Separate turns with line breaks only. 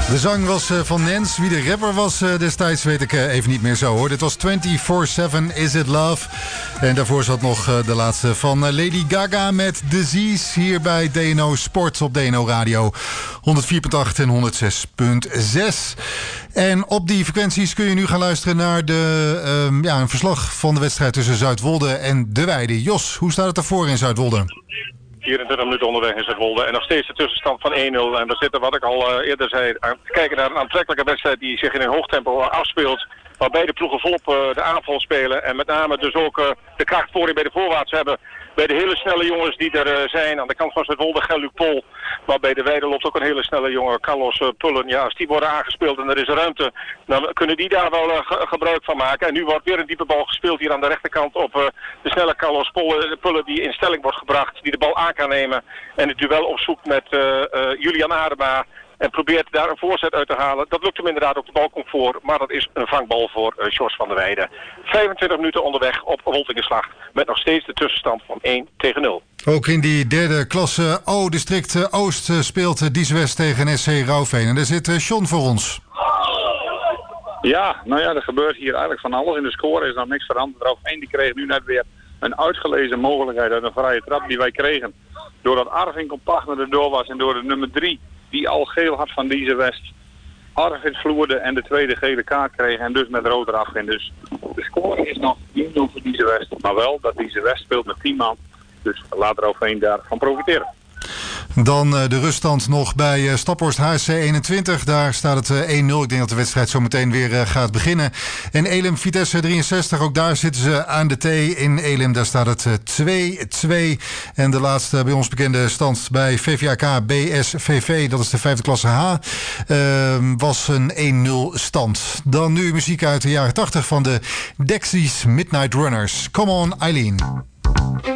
De zang was van Nens. Wie de rapper was destijds weet ik even niet meer zo hoor. Dit was 24/7 Is It Love. En daarvoor zat nog de laatste van Lady Gaga met Disease. Hier bij DNO Sport op DNO Radio 104.8 en 106.6. En op die frequenties kun je nu gaan luisteren naar een verslag van de wedstrijd tussen Zuidwolde en De Weide. Jos, hoe staat het ervoor in Zuidwolde?
24 minuten onderweg in Zuidwolde en nog steeds de tussenstand van 1-0. En we zitten, wat ik al eerder zei, te kijken naar een aantrekkelijke wedstrijd die zich in een hoog tempo afspeelt. Waar beide ploegen volop de aanval spelen. En met name dus ook de kracht voorin bij de voorwaarts hebben. Bij de hele snelle jongens die er zijn. Aan de kant van Zuidwolde, Gel-Luc Pol. Maar bij de Weide loopt ook een hele snelle jongen, Carlos Pullen. Ja, als die worden aangespeeld en er is ruimte, dan kunnen die daar wel gebruik van maken. En nu wordt weer een diepe bal gespeeld hier aan de rechterkant op de snelle Carlos Pullen die in stelling wordt gebracht. Die de bal aan kan nemen en het duel opzoekt met Julian Adema. En probeert daar een voorzet uit te halen. Dat lukt hem inderdaad, ook de bal komt voor. Maar dat is een vangbal voor Sjors van der Weijden. 25 minuten onderweg op Woltingenslag. Met nog steeds de tussenstand van 1-0.
Ook in die derde klasse district Oost speelt Dieswest tegen SC Rauwveen. En daar zit John voor ons.
Ja, er gebeurt hier eigenlijk van alles. In de score is nog niks veranderd. Rauwveen die kreeg nu net weer een uitgelezen mogelijkheid uit een vrije trap die wij kregen. Doordat Arvin compact met erdoor was en door de nummer 3... die al geel had van Diese West. Arvid vloerde en de tweede gele kaart kreeg en dus met rood eraf ging. Dus de score is nog 1-0 voor Diese West. Maar wel dat Diese West speelt met 10 man. Dus laat er overheen daarvan profiteren.
Dan de ruststand nog bij Staphorst HSC 21. Daar staat het 1-0. Ik denk dat de wedstrijd zo meteen weer gaat beginnen. En Elim Vitesse 63. Ook daar zitten ze aan de T in Elim. Daar staat het 2-2. En de laatste bij ons bekende stand bij VVAK BSVV. Dat is de 5e klasse H. Was een 1-0 stand. Dan nu muziek uit de jaren 80 van de Dexys Midnight Runners. Come on, Eileen.